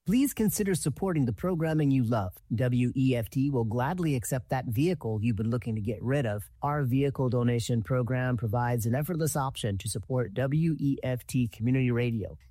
Please consider supporting the programming you love. WEFT will gladly accept that vehicle you've been looking to get rid of. Our vehicle donation program provides an effortless option to support WEFT Community Radio.